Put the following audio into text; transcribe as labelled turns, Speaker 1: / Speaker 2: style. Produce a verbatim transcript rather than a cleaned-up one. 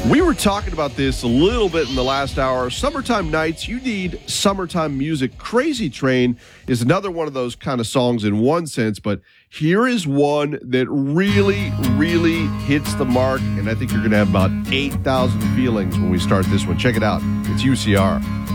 Speaker 1: We were talking about this a little bit in the last hour. Summertime nights, you need summertime music. Crazy Train is another one of those kind of songs in one sense, but here is one that really, really hits the mark, and I think you're going to have about eight thousand feelings when we start this one. Check it out. It's U C R.